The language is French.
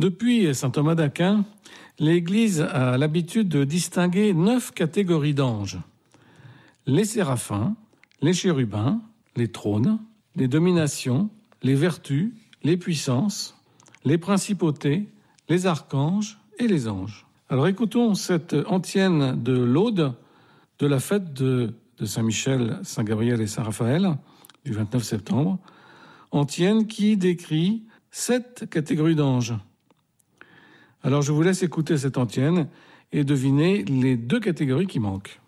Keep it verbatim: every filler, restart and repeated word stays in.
Depuis saint Thomas d'Aquin, l'Église a l'habitude de distinguer neuf catégories d'anges. Les séraphins, les chérubins, les trônes, les dominations, les vertus, les puissances, les principautés, les archanges et les anges. Alors écoutons cette antienne de l'Aude de la fête de, de Saint-Michel, Saint-Gabriel et Saint-Raphaël du vingt-neuf septembre, antienne qui décrit sept catégories d'anges. Alors je vous laisse écouter cette antienne et deviner les deux catégories qui manquent.